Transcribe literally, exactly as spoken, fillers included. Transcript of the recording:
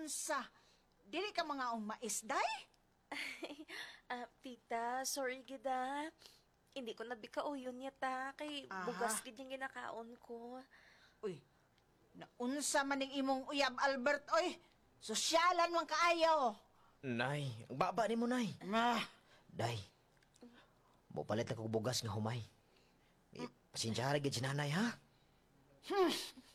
unsa? Dili ka mga umais, day? Ah, tita, sorry gida. Hindi ko nabikauyon niya ta, kay Aha. bugas gid yung ginakaon ko. Uy, naunsa man ning imong uyab, Albert, oy. Sosyalan man kaayo. Nay, ang baba ni mo, Nay. Ma, Day, mo palit ako bugas nga humay. Eh, pasensya ra gid si nanay, ha?